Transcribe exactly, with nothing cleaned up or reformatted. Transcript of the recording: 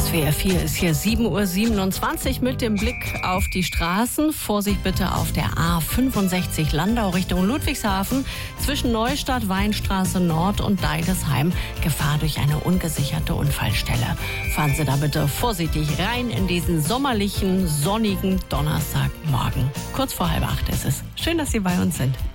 S W R vier ist hier sieben Uhr siebenundzwanzig mit dem Blick auf die Straßen. Vorsicht bitte auf der A fünfundsechzig Landau Richtung Ludwigshafen zwischen Neustadt, Weinstraße Nord und Deidesheim. Gefahr durch eine ungesicherte Unfallstelle. Fahren Sie da bitte vorsichtig rein in diesen sommerlichen, sonnigen Donnerstagmorgen. Kurz vor halb acht ist es. Schön, dass Sie bei uns sind.